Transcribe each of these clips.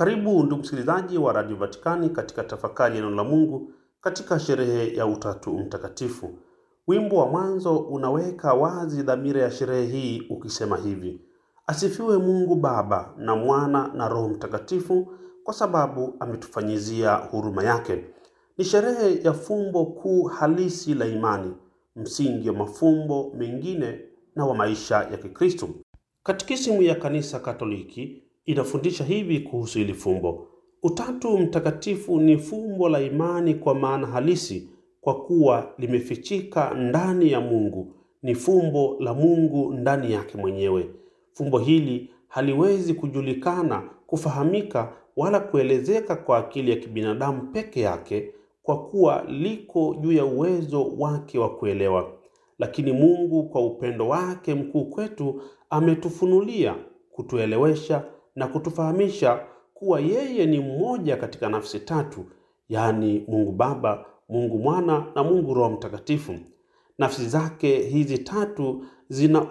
Karibu ndugu msikilizaji wa Radio Vatikani katika tafakari ya neno la Mungu katika sherehe ya Utatu Mtakatifu. Wimbo wa mwanzo unaweka wazi dhamira ya sherehe hii ukisema hivi: Asifiwe Mungu Baba na Mwana na Roho Mtakatifu, kwa sababu ametufanyizia huruma yake. Ni sherehe ya fumbo kuu halisi la imani, msingi wa mafumbo mengine na wa maisha ya Kikristo. Katekisimu ya Kanisa Katoliki inafundisha hivi kuhusu hili fumbo: Utatu Mtakatifu ni fumbo la imani kwa maana halisi, kwa kuwa limefichika ndani ya Mungu. Ni fumbo la Mungu ndani yake mwenyewe. Fumbo hili haliwezi kujulikana, kufahamika wala kuelezeka kwa akili ya kibinadamu peke yake, kwa kuwa liko juu ya uwezo wake wa kuelewa. Lakini Mungu kwa upendo wake mkuu kwetu ametufunulia, kutuelewesha na kutufahamisha kuwa yeye ni mmoja katika nafsi tatu, yaani Mungu Baba, Mungu Mwana na Mungu Roho Mtakatifu. Nafsi zake hizi tatu zina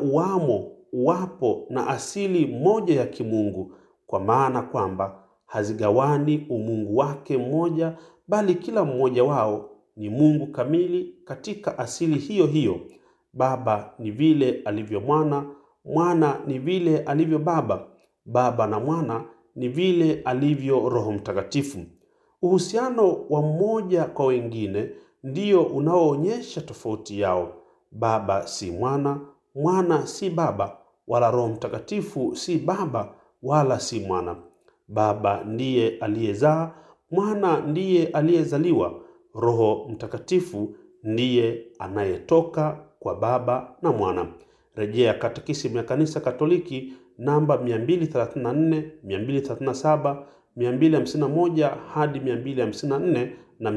uwapo na asili moja ya kimungu, kwa maana kwamba hazigawani umungu wake mmoja, bali kila mmoja wao ni Mungu kamili katika asili hiyo hiyo. Baba ni vile alivyo Mwana, Mwana ni vile alivyo Baba, Baba na Mwana ni vile alivyo Roho Mtakatifu. Uhusiano wa mmoja kwa wengine ndio unaoonyesha tofauti yao. Baba si Mwana, Mwana si Baba, wala Roho Mtakatifu si Baba wala si Mwana. Baba ndiye aliyezaa, Mwana ndiye aliyezaliwa, Roho Mtakatifu ndiye anayetoka kwa Baba na Mwana. Rejea Katekisimu ya Kanisa Katoliki namba 234, 237, 251 hadi 254 na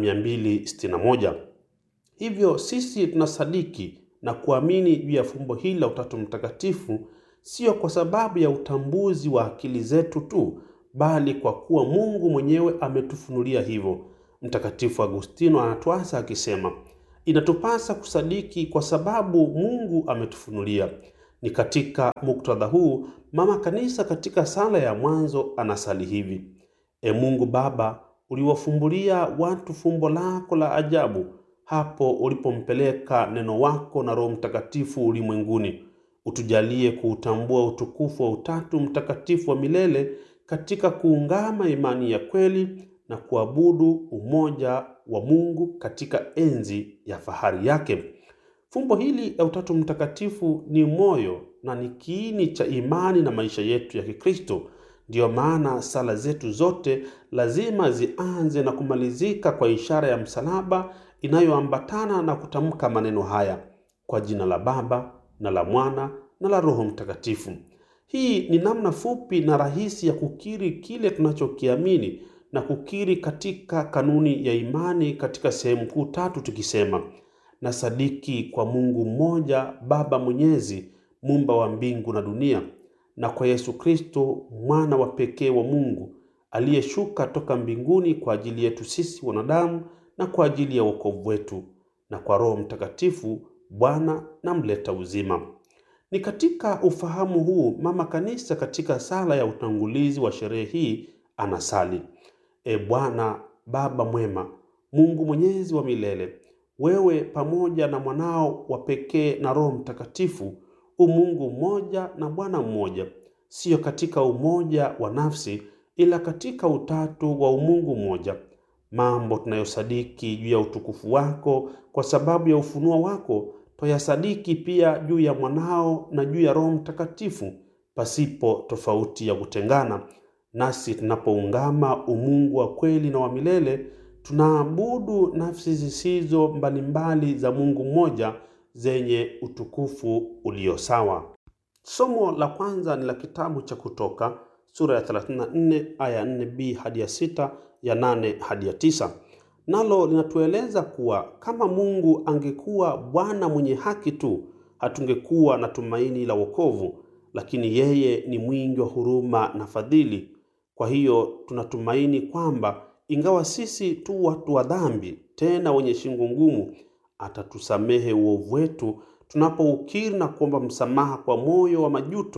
261. Hivyo sisi tunasadiki na kuamini juu ya fumbo hili la Utatu Mtakatifu, sio kwa sababu ya utambuzi wa akili zetu tu, bali kwa kuwa Mungu mwenyewe ametufunulia hivyo. Mtakatifu Agustino anatuasa akisema, inatupasa kusadiki kwa sababu Mungu ametufunulia. Ni katika muktadha huu Mama Kanisa katika sala ya mwanzo anasali hivi: E Mungu Baba, uliwafumbulia watu fumbo lako la ajabu hapo ulipompeleka neno wako na Roho Mtakatifu ulimwenguni. Utujalie kuutambua utukufu wa Utatu Mtakatifu wa milele katika kuungama imani ya kweli na kuabudu umoja wa Mungu katika enzi ya fahari yake. Fumbo hili la Utatu Mtakatifu ni moyo na ni kiini cha imani na maisha yetu ya Kikristo. Ndiyo maana sala zetu zote lazima zianze na kumalizika kwa ishara ya msalaba inayoambatana na kutamka maneno haya: kwa jina la Baba na la Mwana na la Roho Mtakatifu. Hii ni namna fupi na rahisi ya kukiri kile tunachokiamini na kukiri katika kanuni ya imani katika sehemu kuu tatu, tukisema: na sadiki kwa Mungu mmoja Baba Mwenyezi, muumba wa mbingu na dunia, na kwa Yesu Kristo mwana wa pekee wa Mungu, aliyeshuka toka mbinguni kwa ajili yetu sisi wanadamu na kwa ajili ya wokovu wetu, na kwa Roho Mtakatifu Bwana na mleta uzima. Ni katika ufahamu huu Mama Kanisa katika sala ya utangulizi wa sherehe hii anasali: E Bwana Baba mwema, Mungu mwenyezi wa milele, wewe pamoja na mwanao wa pekee na Roho Mtakatifu, umungu mmoja na Bwana mmoja, sio katika umoja wa nafsi, ila katika utatu wa umungu mmoja. Mambo tunayosadiki juu ya utukufu wako kwa sababu ya ufunuo wako, twayasadiki pia juu ya mwanao na juu ya Roho Mtakatifu, pasipo tofauti ya kutengana. Nasi tunapoungama umungu wa kweli na wa milele, tunaabudu nafsi zisizo mbalimbali za Mungu mmoja zenye utukufu ulio sawa. Somo la kwanza ni la kitabu cha Kutoka sura ya 34 aya 4b hadi ya 6, ya 8 hadi ya 9. Nalo linatueleza kuwa kama Mungu angekuwa Bwana mwenye haki tu, hatungekuwa na tumaini la wokovu, lakini yeye ni mwingi wa huruma na fadhili. Kwa hiyo tunatumaini kwamba ingawa sisi tu watu wa dhambi, tena wenye shingo ngumu, atatusamehe uovu wetu tunapoukiri na kuomba msamaha kwa moyo wa majuto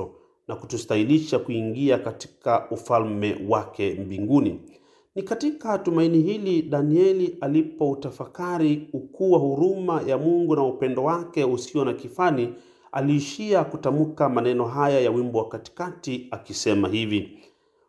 na kutustahilisha kuingia katika ufalme wake mbinguni. Ni katika tumaini hili Danieli alipoutafakari ukuu wa huruma ya Mungu na upendo wake usio na kifani, aliishia kutamka maneno haya ya wimbo wa katikati akisema hivi: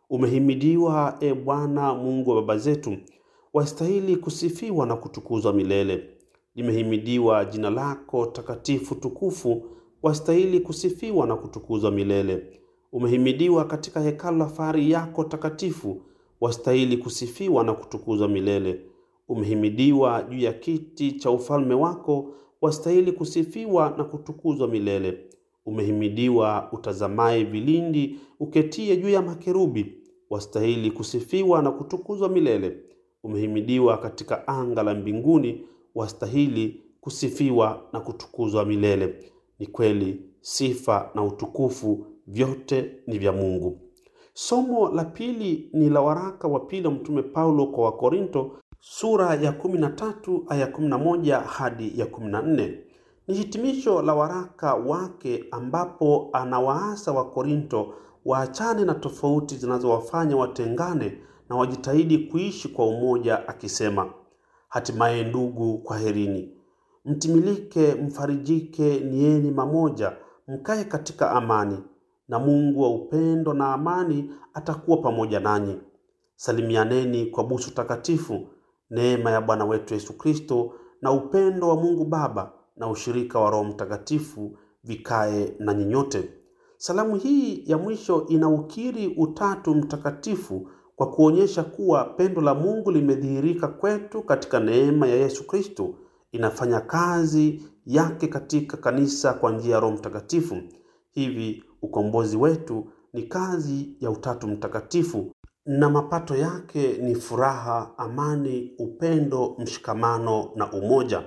Umehimidiwa e Bwana Mungu wa baba zetu, wastahili kusifiwa na kutukuzwa milele. Limehimidiwa jina lako takatifu tukufu, wastahili kusifiwa na kutukuzwa milele. Umehimidiwa katika hekalu la fahari yako takatifu, wastahili kusifiwa na kutukuzwa milele. Umehimidiwa juu ya kiti cha ufalme wako, wastahili kusifiwa na kutukuzwa milele. Umehimidiwa utazamaye vilindi, uketie juu ya makerubi, wastahili kusifiwa na kutukuzwa milele. Umehimidiwa katika anga la mbinguni, wastahili kusifiwa na kutukuzwa milele. Ni kweli sifa na utukufu vyote ni vya Mungu. Somo la pili ni la waraka wa pili wa Mtume Paulo kwa Wakorinto, sura ya 13 aya 11 hadi ya 14. Ni hitimisho la waraka wake ambapo anawaasa Wakorinto waachane na tofauti zinazowafanya watengane na wajitahidi kuishi kwa umoja, akisema: Hatimaye ndugu, kwaherini. Mtimilike, mfarijike, nieni mamoja, mkae katika amani, na Mungu wa upendo na amani atakuwa pamoja nanyi. Salimianeni kwa busu takatifu. Neema ya Bwana wetu Yesu Kristo na upendo wa Mungu Baba na ushirika wa Roho Mtakatifu vikae na nyote. Salamu hii ya mwisho inaukiri utatu mtakatifu kwa kuonyesha kuwa pendo la Mungu limedhihirika kwetu katika neema ya Yesu Kristo, inafanya kazi yake katika kanisa kwa njia ya Roho Mtakatifu. Hivi ukombozi wetu ni kazi ya utatu mtakatifu, na mapato yake ni furaha, amani, upendo, mshikamano na umoja.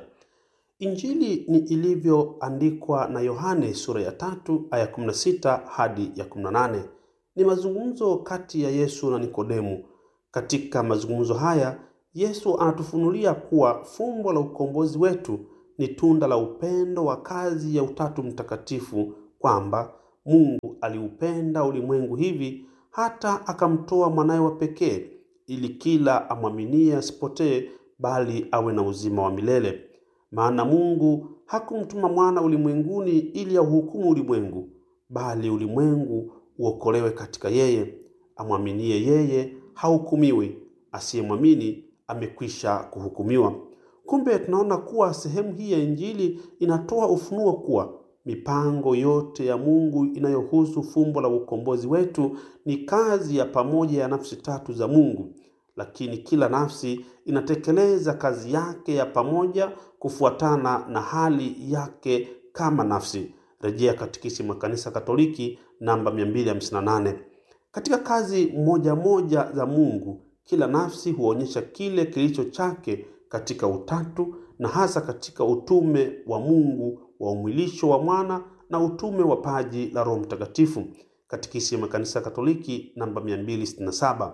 Injili ni ilivyoandikwa na Yohane sura ya 3 aya 16 hadi ya 18. Ni mazungumzo kati ya Yesu na Nikodemu. Katika mazungumzo haya, Yesu anatufunulia kuwa fumbo la ukombozi wetu ni tunda la upendo wa kazi ya utatu mtakatifu, kwamba Mungu aliupenda ulimwengu hivi hata akamtoa mwanawe wa pekee, ili kila amwaminie asipotee bali awe na uzima wa milele. Maana Mungu hakumtuma mwana ulimwenguni ili auhukumu ulimwengu, bali ulimwengu uokolewe katika yeye. Amwaminie yeye hahukumiwi, asiyemwamini amekwisha kuhukumiwa. Kumbe tunaona kuwa sehemu hii ya Injili inatoa ufunuo kuwa mipango yote ya Mungu inayohusu fumbo la ukombozi wetu ni kazi ya pamoja ya nafsi tatu za Mungu, lakini kila nafsi inatekeleza kazi yake ya pamoja kufuatana na hali yake kama nafsi. Rejea Katekisimu ya Kanisa Katoliki namba 258. Katika kazi moja moja za Mungu, kila nafsi huonyesha kile kilicho chake katika utatu, na hasa katika utume wa Mungu wa umwilisho wa mwana na utume wa paji la Roho Mtakatifu. Katekisimu ya Kanisa Katoliki namba 267.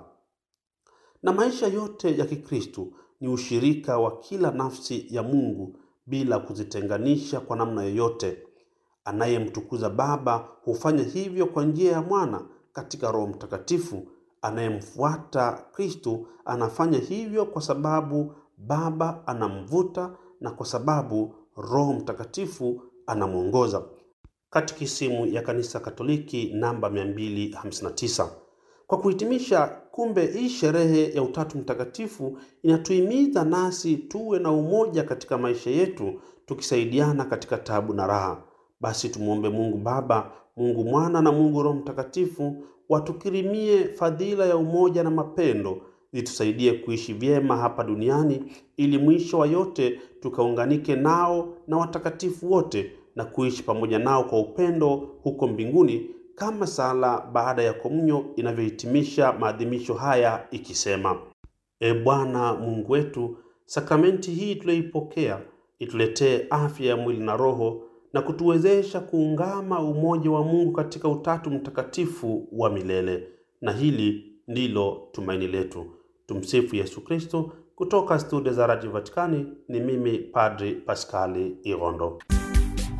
Na maisha yote ya Kikristo ni ushirika wa kila nafsi ya Mungu bila kuzitenganisha kwa namna yoyote. Anayemtukuza Baba hufanya hivyo kwa njia ya Mwana katika Roho Mtakatifu. Anayemfuata Kristo anafanya hivyo kwa sababu Baba anamvuta na kwa sababu Roho Mtakatifu anamuongoza. Katekisimu ya Kanisa Katoliki namba 259. Kwa kuhitimisha, kumbe hii sherehe ya utatu mtakatifu inatuhimiza nasi tuwe na umoja katika maisha yetu, tukisaidiana katika taabu na raha. Basi tumuombe Mungu Baba, Mungu Mwana na Mungu Roho Mtakatifu watukirimie fadhila ya umoja na mapendo, ili tusaidie kuishi vyema hapa duniani, ili mwisho wa yote tukaunganike nao na watakatifu wote na kuishi pamoja nao kwa upendo huko mbinguni, kama sala baada ya komunyo inavyohitimisha maadhimisho haya ikisema: E Bwana Mungu wetu, sakramenti hii tuliyoipokea ituletee afya ya mwili na roho, na kutuwezesha kuungama umoja wa Mungu katika utatu mtakatifu wa milele. Na hili ndilo tumaini letu. Tumsifu Yesu Kristo. Kutoka studio za Radio Vatikani ni mimi Padri Paskali Irondo.